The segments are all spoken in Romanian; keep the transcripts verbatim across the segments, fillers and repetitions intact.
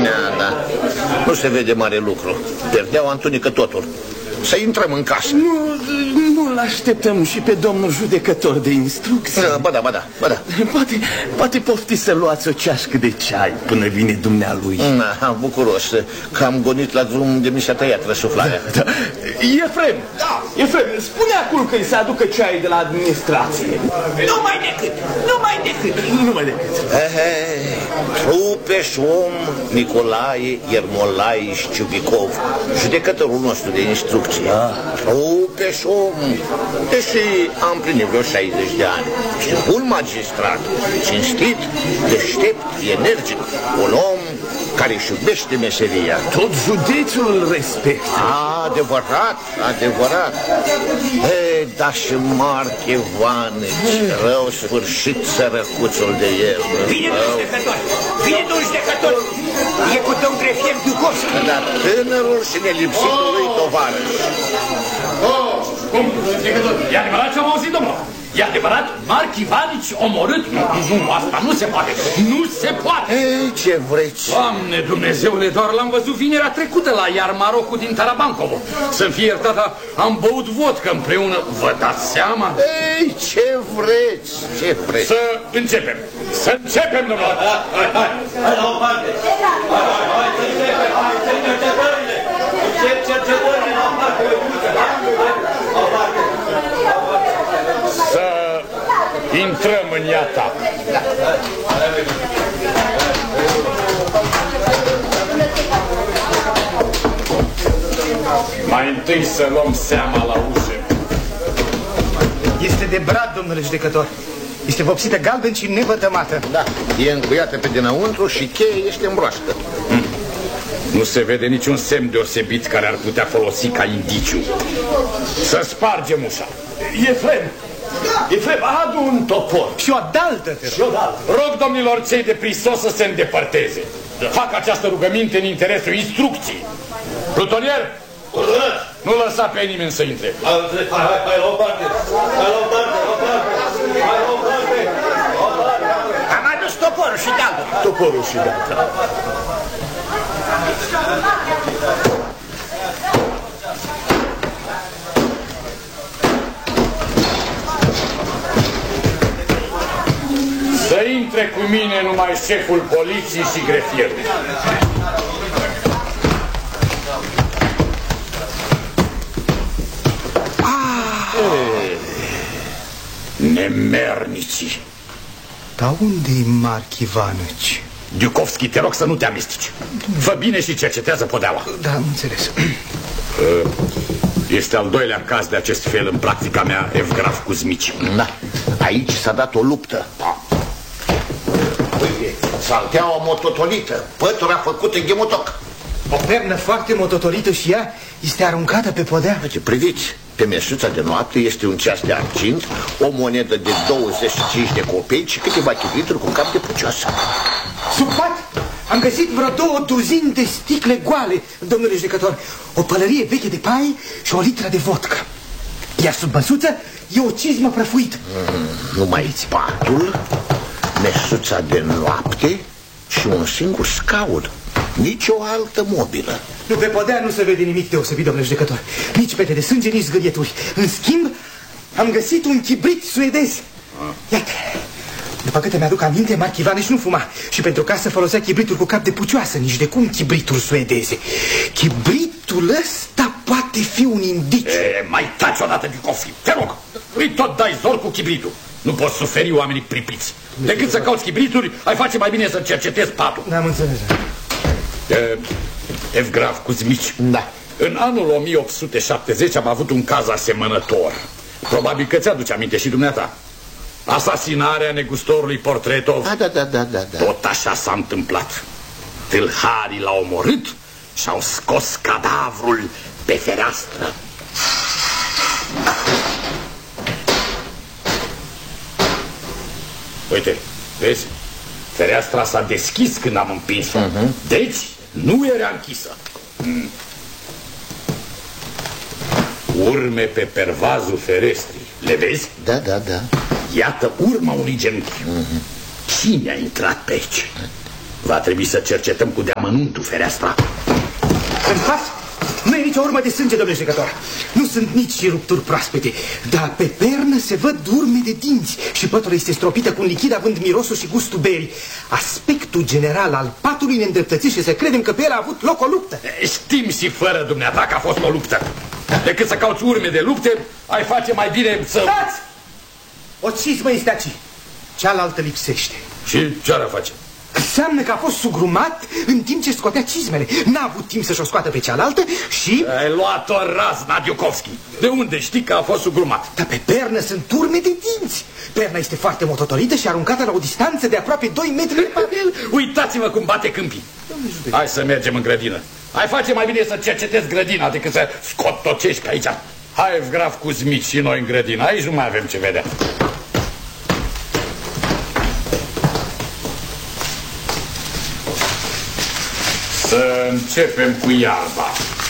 Da, da. Nu se vede mare lucru. Perdeaua întunecă totul. Să intrăm în casă. Nu, nu-l așteptăm și pe domnul judecător de instrucție. Da, ba da, ba da, ba da. Poate, poate poftiți să luați o ceașcă de ceai până vine dumnealui. Da, bucuros că am gonit la drum de mi s-a tăiat răsuflarea. Da, da. Efrem, da. Efrem, spune acum că-i să aducă ceai de la administrație. Nu mai decât, nu mai decât, nu mai decât. Trupeș om Nicolae Iermolaiș Ciubicov, judecătorul nostru de instrucție. Trupeș om, deși am plinit vreo șaizeci de ani. Și un magistrat, cinstit, deștept, energic, un om care își iubește meseria. Tot județul îl respectă. Adevărat, adevărat. Ei, da și Marc Ivanici, rău sfârșit sărăcuțul de el. Vine domnul judecător, vine domnul judecător. E cu domn grefier Ducovski. Dar tânărul și nelipsitul lui tovarăș. Oh, cum, judecător, e adevărat ce am auzit, domnul? E adevărat? Marc Ivanici omorât? Nu, nu, asta nu se poate. Nu se poate. Ei, ce vreți? Doamne Dumnezeule, doar l-am văzut vinerea trecută la Iarmarocul din Tarabancovo. Să-mi fie iertat, am băut vodcă împreună. Vă dați seama? Ei, ce vreți? Ce vreți? Să începem. Să începem, domnule. Hai, hai, hai. Hai la o parte. Hai, hai, hai, să începem. Hai, să încep cercetările. Încep cercetările la o parte. La o parte. Să intrăm în iata. Mai întâi să luăm seama la ușă. Este de brad, domnule judecător. Este vopsită galben și nevătămată. Da, e încuiată pe dinăuntru și cheia este în broașcă. Hmm. Nu se vede niciun semn deosebit care ar putea folosi ca indiciu. Să spargem ușa. Efrem, Efrem, adu un topor. Și o daltă, te Și o daltă. Rog domnilor cei de prisos să se îndepărteze. Da. Fac această rugăminte în interesul instrucției. Plutonier, nu lăsa pe nimeni să intre. Hai, hai, hai la o parte. Hai la o parte, la o parte. Hai la o parte. Am adus toporul și daltă. Toporul și daltă. Să intre cu mine numai șeful poliției și grefierul. Nemernicii. Dar unde-i Marc Ivanici? Ducovski, te rog să nu te amesteci. Fă bine și cercetează podeaua. Da, am înțeles. Este al doilea caz de acest fel în practica mea, Evgraf Cuzmici. Da, aici s-a dat o luptă. Uite, salteaua mototolită, pătura făcută în ghemotoc. O pernă foarte mototolită și ea este aruncată pe podea. Ce priviți, pe mesuța de noapte este un ceas de argint, o monedă de douăzeci și cinci de copeici și câteva chibrituri cu cap de pucioasă. Sub pat am găsit vreo două duzini de sticle goale, domnule judecător. O pălărie veche de paie și o litră de vodcă. Iar sub măsuță e o cizmă prăfuită. Mm, numai patul, mesuța de noapte și un singur scaun. Nici o altă mobilă. Nu, pe podea nu se vede nimic deosebit, domnule judecător. Nici pete de sânge, nici zgârieturi. În schimb, am găsit un chibrit suedez. Iată. După câte mi-aduc aminte, Marc Ivanici nu fuma. Și pentru casă folosea chibrituri cu cap de pucioasă. Nici de cum chibrituri suedeze. Chibritul ăsta poate fi un indiciu. E, mai taci odată, Ducovski. Te rog, îi tot dai zor cu chibritul. Nu poți suferi oamenii pripiți. Decât să cauți chibrituri, ai face mai bine să cercetezi patul. N-am înțeles. E, Evgraf Cuzmici. Da. În anul o mie opt sute șaptezeci am avut un caz asemănător. Probabil că ți-aduce aminte și dumneata. Asasinarea negustorului Portretov. Da, da, da, da, da, da. Tot așa s-a întâmplat. Tâlharii l-au omorât și au scos cadavrul pe fereastră. Uite, vezi? Fereastra s-a deschis când am împins-o. uh-huh. Deci nu era închisă. mm. Urme pe pervazul ferestrii. Le vezi? Da, da, da. Iată urma unui genunchi. uh-huh. Cine a intrat pe aici? Va trebui să cercetăm cu deamănuntul fereastra. În fapt, nu e nicio urmă de sânge, domnule judecător. Nu sunt nici rupturi proaspete, dar pe pernă se văd urme de dinți și pătura este stropită cu un lichid având mirosul și gustul berii. Aspectul general al patului ne îndreptățește să credem că pe el a avut loc o luptă. Știm și fără dumneata că a fost o luptă. Decât să cauți urme de lupte, ai face mai bine să... Stați! O cizmă este aici. Cealaltă lipsește. Și ce ar face? Înseamnă că a fost sugrumat în timp ce scotea cizmele. N-a avut timp să-și o scoată pe cealaltă și... Ai luat-o razna, Diukovski. De unde știi că a fost sugrumat? Dar pe pernă sunt urme de dinți. Perna este foarte mototolită și aruncată la o distanță de aproape doi metri de parte. Uitați-vă cum bate câmpii. Hai să mergem în grădină. Hai face mai bine să cercetezi grădina decât să scotocești pe aici. Hai, Evgraf Kuzmici, și noi în grădină. Aici nu mai avem ce vedea. Să începem cu iarba.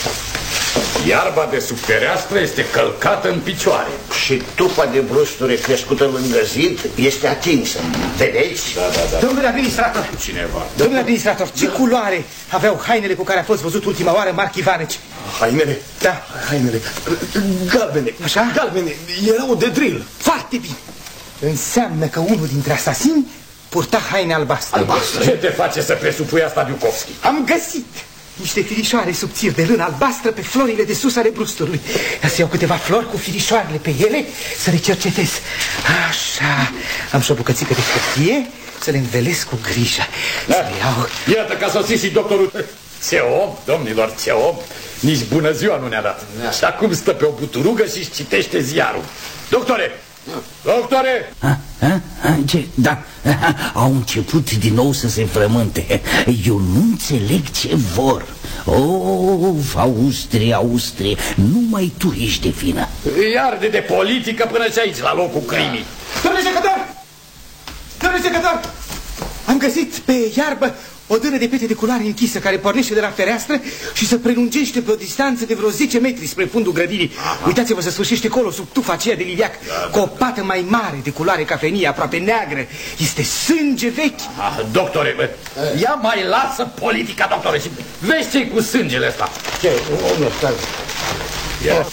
Iarba de sub fereastră este călcată în picioare. Și tupa de brusture crescută lângă zid este atinsă. Vedeți? Da, da, da. Domnule administrator, Cineva. domnule administrator, ce culoare aveau hainele cu care a fost văzut ultima oară Marc Ivanici? Hainele? Da. Hainele. Galbene. Așa? Galbene. Erau de drill. Foarte bine. Înseamnă că unul dintre asasini purta haine albastre. Albastre? Ce te face să presupui asta, Diukovski? Am găsit niște firișoare subțiri de lână albastră pe florile de sus ale brustului. Ia să iau câteva flori cu firișoarele pe ele, să le cercetez. Așa, am și o bucățică de hârtie, să le învelesc cu grijă. Da. Să le iau. Iată că a sosit și doctorul. Ce om, domnilor, ce om. Nici bună ziua nu ne-a dat. Da. Și acum stă pe o buturugă și-și citește ziarul. Doctore! Doctore! A, a, a, ce? Da, au început din nou să se frământe. Eu nu înțeleg ce vor. Of, Austrie, Austrie, numai tu ești de vină. Îi arde de politică până și aici, la locul crimii. Domnule judecător! Domnule judecător! Am găsit pe iarbă o dână de pete de culoare închisă care pornește de la fereastră și se prelungește pe o distanță de vreo zece metri spre fundul grădinii. Uitați-vă, se sfârșește acolo, sub tufa aceea de liliac, da, cu o pată mai mare de culoare cafenie, aproape neagră. Este sânge vechi. Ah, doctore, bă, ia mai lasă politica, doctore, și vezi ce-i cu sângele ăsta. Ce? Unde stai? Ia.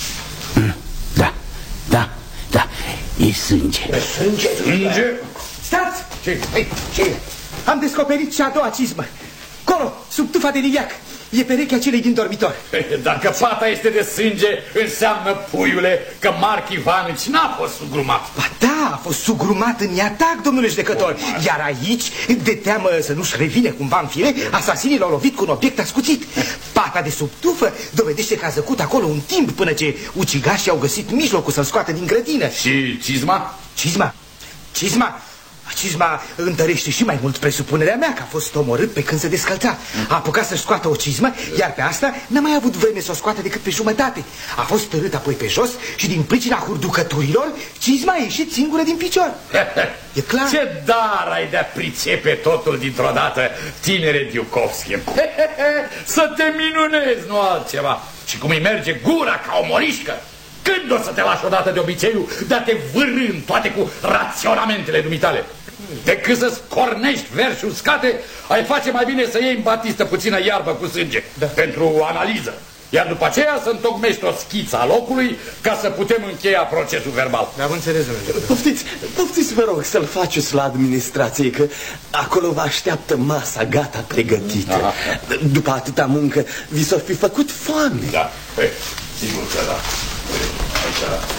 Da, da, da, e sânge. E sânge? Sânge? Stați! Ce? Ei, ce? Am descoperit cea a doua cizmă. Colo, sub tufa de liliac. E perechea celei din dormitor. Dacă fata este de sânge, înseamnă, puiule, că Marc Ivanici n-a fost sugrumat. Ba da, a fost sugrumat în atac, domnule judecător. Iar aici, de teamă să nu-și revine cumva în fire, asasinii l-au lovit cu un obiect ascuțit. Pata de sub tufă dovedește că a zăcut acolo un timp până ce ucigașii au găsit mijlocul să-l scoată din grădină. Și cizma? Cizma? Cizma? Cizma întărește și mai mult presupunerea mea că a fost omorât pe când se descălța. A apucat să-și scoată o cizmă, iar pe asta n-a mai avut vreme să o scoată decât pe jumătate. A fost târât apoi pe jos și din pricina hurducăturilor, cizma a ieșit singură din picior. E clar? Ce dar ai de-a pricepe totul dintr-o dată, tinere Diukovski. Să te minunezi, nu altceva. Și cum îi merge gura ca o morișcă. Când o să te lași odată de obiceiul de a te vârî în toate cu raționamentele dumitale? Decât să-ți cornești verși uscate, ai face mai bine să iei în batistă puțină iarbă cu sânge, da, pentru analiză. Iar după aceea să întocmești o schiță a locului ca să putem încheia procesul verbal. Am înțeles, domnule. Poftiți, poftiți, vă rog, să-l faceți la administrație, că acolo vă așteaptă masa gata pregătită. Aha. După atâta muncă, vi s-o fi făcut foame. Da, pe, sigur că da. Aici,